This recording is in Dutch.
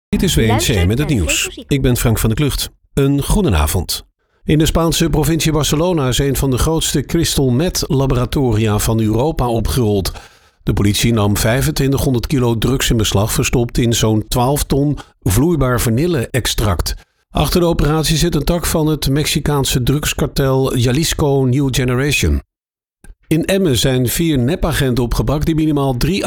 Dit is WNC met het nieuws. Ik ben Frank van der Klucht. Een goedenavond. In de Spaanse provincie Barcelona is een van de grootste crystal meth laboratoria van Europa opgerold. De politie nam 2500 kilo drugs in beslag, verstopt in zo'n 12 ton vloeibaar vanille-extract. Achter de operatie zit een tak van het Mexicaanse drugskartel Jalisco New Generation. In Emmen zijn 4 nepagenten opgepakt die minimaal 3